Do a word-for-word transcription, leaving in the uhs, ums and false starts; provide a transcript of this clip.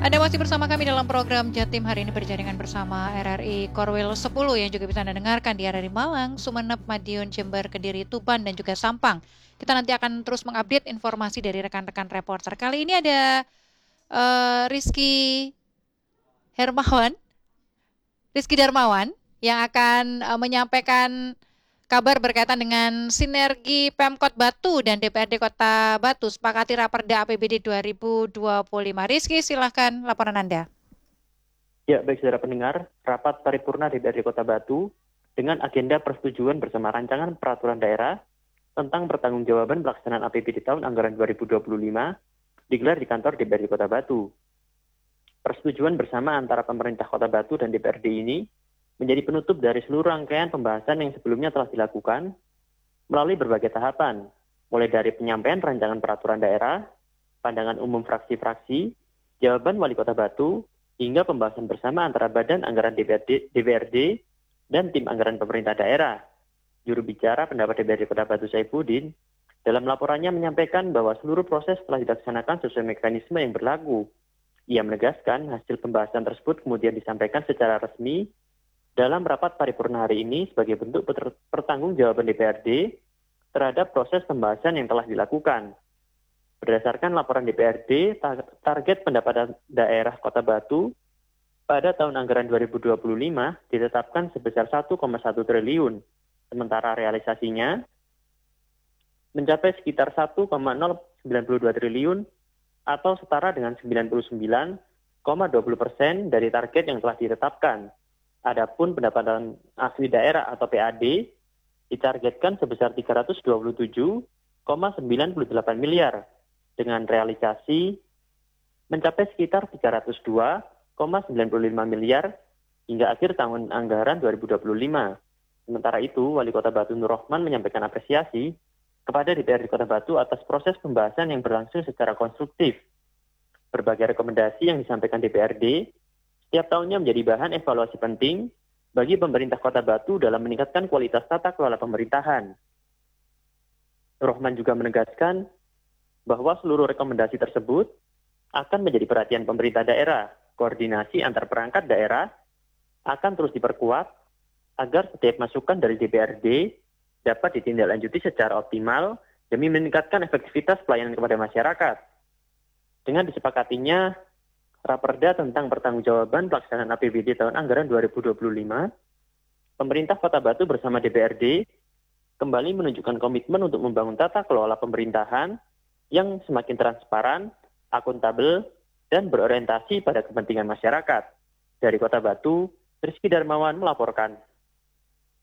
Anda masih bersama kami dalam program Jatim. Hari ini berjaringan bersama R R I Korwil sepuluh yang juga bisa Anda dengarkan di R R I Malang, Sumeneb, Madiun, Jember, Kediri, Tuban, dan juga Sampang. Kita nanti akan terus mengupdate informasi dari rekan-rekan reporter. Kali ini ada uh, Rizky Hermawan, Rizky Darmawan yang akan uh, menyampaikan kabar berkaitan dengan sinergi Pemkot Batu dan D P R D Kota Batu sepakati Raperda A P B D dua ribu dua puluh lima. Rizky, silahkan laporan Anda. Ya, baik saudara pendengar, rapat paripurna D P R D Kota Batu dengan agenda persetujuan bersama rancangan peraturan daerah tentang pertanggungjawaban pelaksanaan A P B D tahun anggaran dua ribu dua puluh lima digelar di kantor D P R D Kota Batu. Persetujuan bersama antara pemerintah Kota Batu dan D P R D ini menjadi penutup dari seluruh rangkaian pembahasan yang sebelumnya telah dilakukan melalui berbagai tahapan, mulai dari penyampaian rancangan peraturan daerah, pandangan umum fraksi-fraksi, jawaban Wali Kota Batu, hingga pembahasan bersama antara Badan Anggaran D P R D, D P R D dan tim anggaran pemerintah daerah. Juru bicara pendapat D P R D Kota Batu Saifuddin dalam laporannya menyampaikan bahwa seluruh proses telah dilaksanakan sesuai mekanisme yang berlaku. Ia menegaskan hasil pembahasan tersebut kemudian disampaikan secara resmi dalam rapat paripurna hari ini sebagai bentuk pertanggungjawaban D P R D terhadap proses pembahasan yang telah dilakukan. Berdasarkan laporan D P R D, target pendapatan daerah Kota Batu pada tahun anggaran dua ribu dua puluh lima ditetapkan sebesar satu koma satu triliun, sementara realisasinya mencapai sekitar satu koma nol sembilan dua triliun atau setara dengan sembilan puluh sembilan koma dua puluh persen dari target yang telah ditetapkan. Adapun pendapatan asli daerah atau P A D ditargetkan sebesar tiga ratus dua puluh tujuh koma sembilan delapan miliar dengan realisasi mencapai sekitar tiga ratus dua koma sembilan lima miliar hingga akhir tahun anggaran dua ribu dua puluh lima. Sementara itu, Wali Kota Batu Nur Rohman menyampaikan apresiasi kepada D P R D Kota Batu atas proses pembahasan yang berlangsung secara konstruktif. Berbagai rekomendasi yang disampaikan D P R D setiap tahunnya menjadi bahan evaluasi penting bagi pemerintah Kota Batu dalam meningkatkan kualitas tata kelola pemerintahan. Rohman juga menegaskan bahwa seluruh rekomendasi tersebut akan menjadi perhatian pemerintah daerah. Koordinasi antar perangkat daerah akan terus diperkuat agar setiap masukan dari D P R D dapat ditindaklanjuti secara optimal demi meningkatkan efektivitas pelayanan kepada masyarakat. Dengan disepakatinya Raperda tentang pertanggungjawaban pelaksanaan A P B D tahun anggaran dua ribu dua puluh lima, pemerintah Kota Batu bersama D P R D kembali menunjukkan komitmen untuk membangun tata kelola pemerintahan yang semakin transparan, akuntabel, dan berorientasi pada kepentingan masyarakat. Dari Kota Batu, Rizky Darmawan melaporkan.